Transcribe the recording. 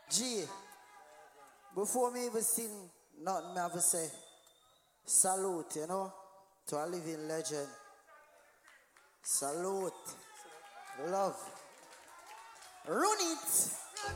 G, before me even sing nothing, me have to say salute, you know, to a living legend. Salute. Love. Run it.